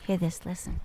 Hear this, listen.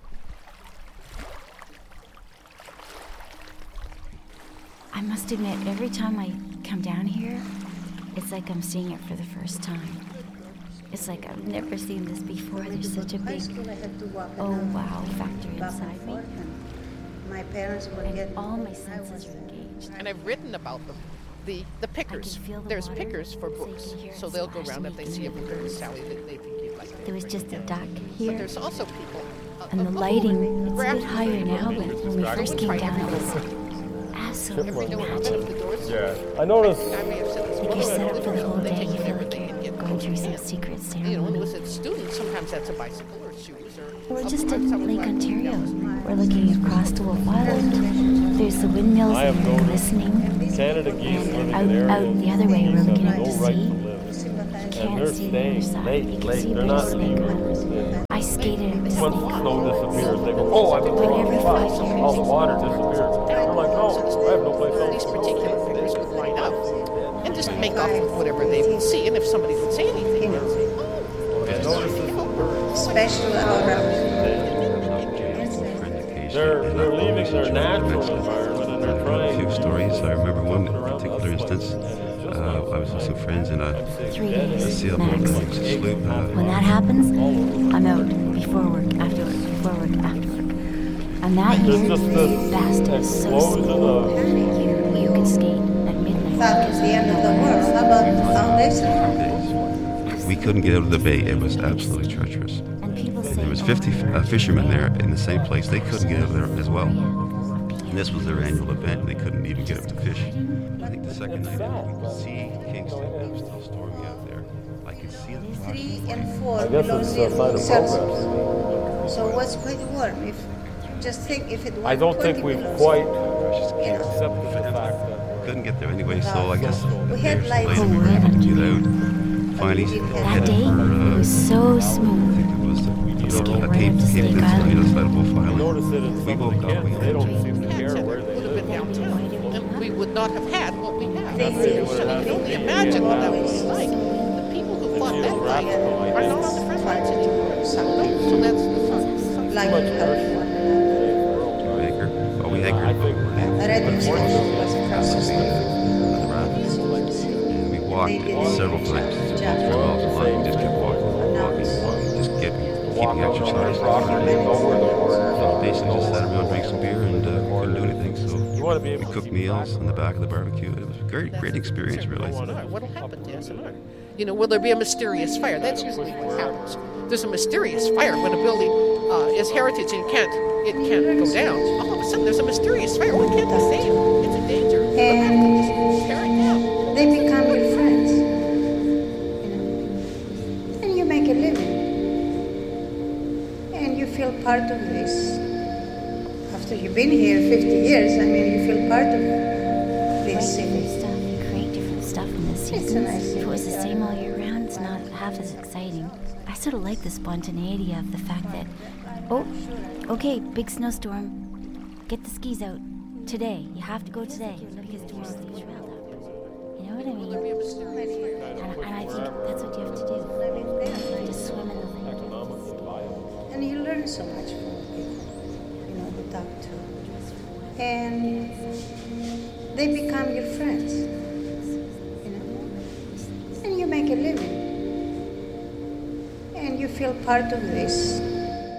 I must admit, every time I come down here, it's like I'm seeing it for the first time. It's like I've never seen this before. There's such a big, oh wow factor inside me. My parents were and all my senses are engaged. And I've written about them. The pickers. There's pickers for books. So they'll go around if they see a book in Sally that they think you'd like. There was just a duck here. But there's also people. And the lighting, it's a bit higher now, but when we first came down, it was absolutely magic. Yeah, I noticed. Like you're set up for the whole day. You feel like you're going through some secret ceremony. You know, when it was a student, sometimes that's a bicycle or shoes or. We're just at Lake Ontario. We're looking across to Wolf Island. There's the windmills glistening. Canada geese living out, in areas out the other way, we're looking out to right sea. to live. You And can't see the other side. You can see They're a not big snake. I skated at the When snake. snow disappears, they go, oh, I'm in the wrong spot. All the water disappears. They're like, no, I have no place else These to particular go. figures would line up and just make off with whatever they would see. And if somebody would say anything, they'd say, special aura. They're leaving their natural environment and they're trying. A few stories. I remember one particular instance. I was with some friends in a 3 days sailboat, max. a sloop. When that happens, I'm out before work, after work, before work, after work. And that year, Just this Vast was so explosion smooth. You could skate at midnight. That was the end of the world. How about the foundation? We couldn't get out of the bay. It was absolutely treacherous. And people say, There was 50 fishermen there in the same place. They couldn't get out of there as well. And this was their annual event, and they couldn't even get up to fish. I think the second night, we could see Kingston. It was still stormy out there. I could see the flash. 3 and 4 I guess below it's a zero sign of Celsius. progress. So what's quite warm? If just think if it was I don't think 20 we've below quite zero. accepted the fact that Couldn't get there anyway, so I guess We had years lights. later we were able to get out. Finally, that headed day, for, it was so smooth. I think it was Skating a right Cape up to Snake Peninsula Island. outside of Wolf I Island. notice it in We some of woke the up, kids. They don't seem to care where they would have been downtown, and we would not have had what we have. They So you can only imagine what that was like. The people who fought that fight are not on the front lines anymore. So that's the Like Anchor. Oh, we anchored. Red Station was across the street. And we walked several times. 3 miles a line. We just kept walking, just keeping exercise. So basically just sat around, drank some beer, and couldn't do anything. So we cooked meals in the back of the barbecue. It was a great experience, really. What'll happen to SNR? You know, will there be a mysterious fire? That's usually what happens. There's a mysterious fire when a building is heritage and it can't go down. All of a sudden, there's a mysterious fire. Oh, it can't be saved. It's a danger. And tear it down. they become your friends. You know? And you make a living. And you feel part of this. After you've been here 50 years, I mean, you feel part of this city. Stuff, you create different stuff in the It's seasons. a nice If it was the city. same all year round, it's not half as exciting. I sort of like the spontaneity of the fact that, oh, okay, big snowstorm. Get the skis out today. You have to go today because tomorrow's the trail up. You know what I mean? And I think that's what you have to do. Just swim in the lake. And you learn so much from people, you know, you talk to. And they become your friends, you know. And you make a living. And you feel part of this.